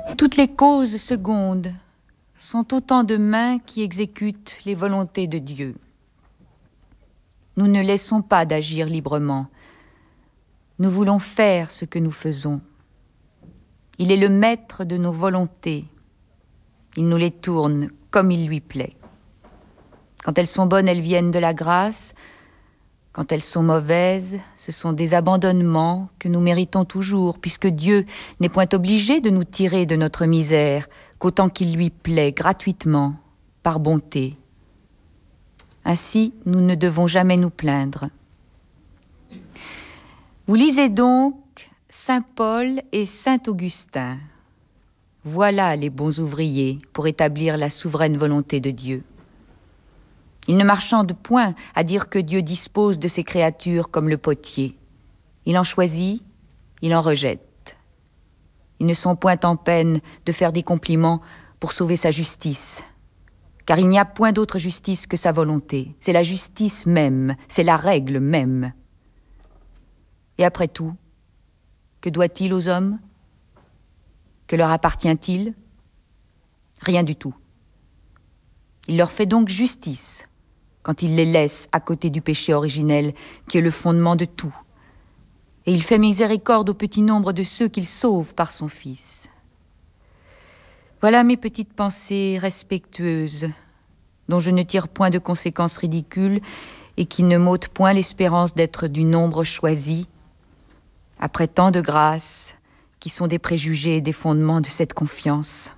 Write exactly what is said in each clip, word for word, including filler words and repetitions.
Toutes les causes secondes sont autant de mains qui exécutent les volontés de Dieu. Nous ne laissons pas d'agir librement. Nous voulons faire ce que nous faisons. Il est le maître de nos volontés. Il nous les tourne comme il lui plaît. Quand elles sont bonnes, elles viennent de la grâce. Quand elles sont mauvaises, ce sont des abandonnements que nous méritons toujours, puisque Dieu n'est point obligé de nous tirer de notre misère, qu'autant qu'il lui plaît, gratuitement, par bonté. Ainsi, nous ne devons jamais nous plaindre. Vous lisez donc Saint Paul et Saint Augustin. Voilà les bons ouvriers pour établir la souveraine volonté de Dieu. Ils ne marchandent point à dire que Dieu dispose de ses créatures comme le potier. Il en choisit, il en rejette. Ils ne sont point en peine de faire des compliments pour sauver sa justice, car il n'y a point d'autre justice que sa volonté. C'est la justice même, c'est la règle même. Et après tout, que doit-il aux hommes? Que leur appartient-il? Rien du tout. Il leur fait donc justice quand il les laisse à côté du péché originel qui est le fondement de tout. Et il fait miséricorde au petit nombre de ceux qu'il sauve par son Fils. Voilà mes petites pensées respectueuses, dont je ne tire point de conséquences ridicules et qui ne m'ôtent point l'espérance d'être du nombre choisi, après tant de grâces qui sont des préjugés et des fondements de cette confiance.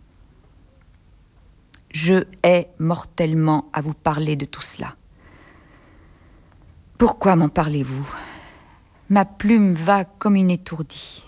Je hais mortellement à vous parler de tout cela. Pourquoi m'en parlez-vous? Ma plume va comme une étourdie.